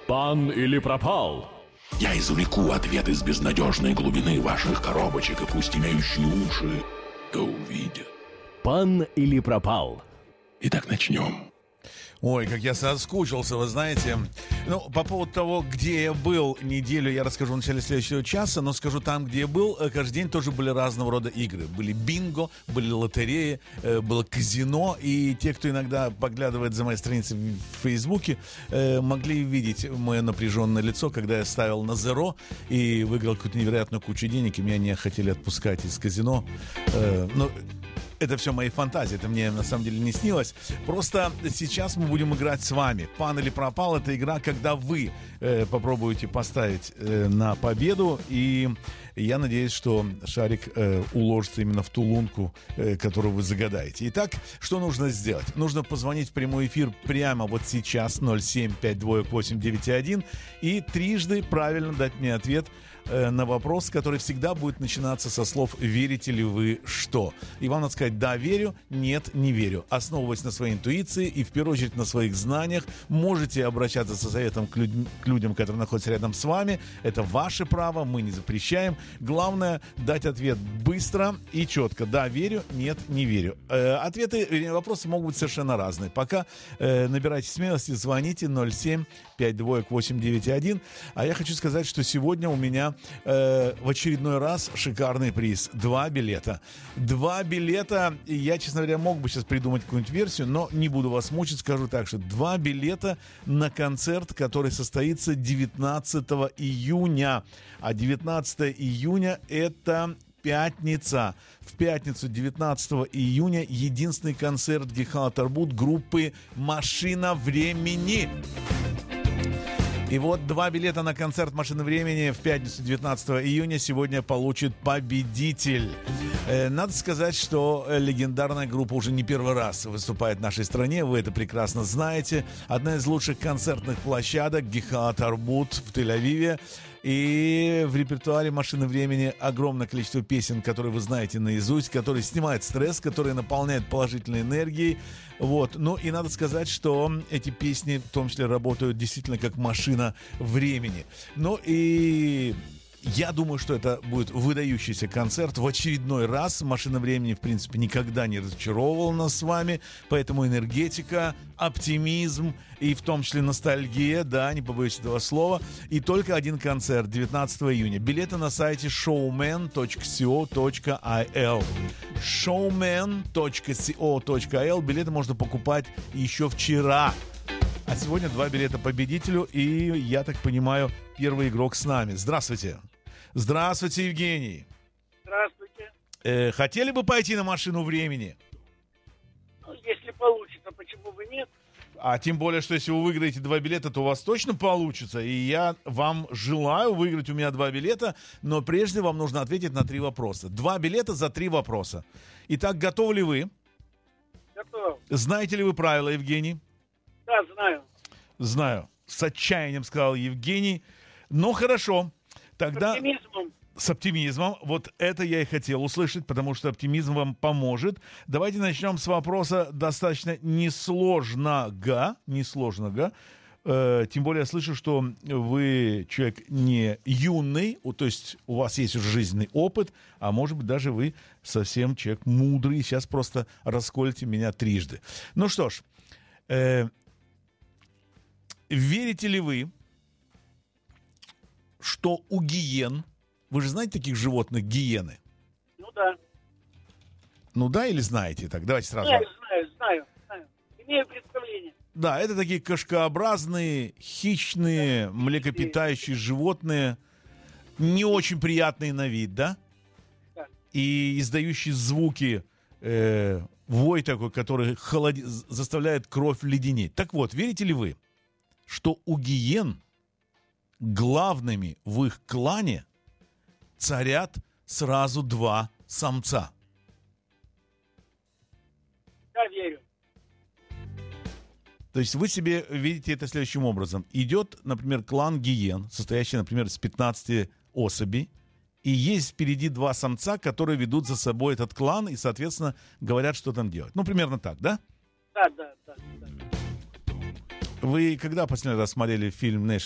Пан или пропал? Я извлеку ответ из безнадежной глубины ваших коробочек, и пусть имеющие уши да увидят. Пан или пропал? Итак, начнем. Ой, как я соскучился, вы знаете. Ну, по поводу того, где я был неделю, я расскажу в начале следующего часа, но скажу, там, где я был, каждый день тоже были разного рода игры. Были бинго, были лотереи, было казино, и те, кто иногда поглядывает за моей страницей в Фейсбуке, могли видеть мое напряженное лицо, когда я ставил на зеро и выиграл какую-то невероятную кучу денег, и меня не хотели отпускать из казино. Но это все мои фантазии, это мне на самом деле не снилось. Просто сейчас мы будем играть с вами. Пан или пропал — это игра, когда вы попробуете поставить на победу. И я надеюсь, что шарик уложится именно в ту лунку, которую вы загадаете. Итак, что нужно сделать? Нужно позвонить в прямой эфир прямо вот сейчас 0752891 и трижды правильно дать мне ответ на вопрос, который всегда будет начинаться со слов «Верите ли вы что?». И вам надо сказать «Да, верю», «Нет, не верю». Основываясь на своей интуиции и в первую очередь на своих знаниях, можете обращаться со советом к людям, которые находятся рядом с вами. Это ваше право, мы не запрещаем. Главное — дать ответ быстро и четко. «Да, верю», «Нет, не верю». Ответы, вернее, вопросы могут быть совершенно разные. Пока набирайте смелости, звоните 0752891. А я хочу сказать, что сегодня у меня в очередной раз шикарный приз. 2 билета. 2 билета. Я, честно говоря, мог бы сейчас придумать какую-нибудь версию, но не буду вас мучить. Скажу так, что 2 билета на концерт, который состоится 19 июня. А 19 июня — это пятница. В пятницу, 19 июня, единственный концерт Гехала Тарбут группы «Машина времени». И вот 2 билета на концерт «Машины времени» в пятницу, 19 июня, сегодня получит победитель. Надо сказать, что легендарная группа уже не первый раз выступает в нашей стране, вы это прекрасно знаете. Одна из лучших концертных площадок Гехала Тарбут в Тель-Авиве. И в репертуаре «Машины времени» огромное количество песен, которые вы знаете наизусть, которые снимают стресс, которые наполняют положительной энергией. Вот. Ну и надо сказать, что эти песни в том числе работают действительно как машина времени. Ну и я думаю, что это будет выдающийся концерт. В очередной раз «Машина времени», в принципе, никогда не разочаровывала нас с вами. Поэтому энергетика, оптимизм и в том числе ностальгия, да, не побоюсь этого слова. И только один концерт 19 июня. Билеты на сайте showman.co.il. showman.co.il. Билеты можно покупать еще вчера. А сегодня 2 билета победителю. И, я так понимаю, первый игрок с нами. Здравствуйте. Здравствуйте, Евгений. Здравствуйте. Хотели бы пойти на «Машину времени»? Ну, если получится, почему бы нет? А тем более, что если вы выиграете 2 билета, то у вас точно получится. И я вам желаю выиграть у меня 2 билета. Но прежде вам нужно ответить на 3 вопроса. 2 билета за 3 вопроса. Итак, готовы ли вы? Готов. Знаете ли вы правила, Евгений? Да, знаю. Знаю. С отчаянием сказал Евгений. Ну, хорошо. Тогда... С оптимизмом. С оптимизмом. Вот это я и хотел услышать, потому что оптимизм вам поможет. Давайте начнем с вопроса достаточно несложного. Тем более я слышу, что вы человек не юный, то есть у вас есть уже жизненный опыт, а может быть даже вы совсем человек мудрый. Сейчас просто расколите меня трижды. Ну что ж, верите ли вы, что у гиен, вы же знаете таких животных, гиены? Ну да. Ну да или знаете? Так, давайте сразу. Знаю. Имею представление. Да, это такие кошкообразные, хищные, млекопитающие животные, не очень приятные на вид, да? Да. И издающие звуки, вой такой, который заставляет кровь леденеть. Так вот, верите ли вы, что у гиен главными в их клане царят сразу 2 самца? Да, верю. То есть вы себе видите это следующим образом. Идет, например, клан гиен, состоящий, например, из 15 особей, и есть впереди 2 самца, которые ведут за собой этот клан и, соответственно, говорят, что там делать. Ну, примерно так, да? Да. Вы когда последний раз смотрели фильм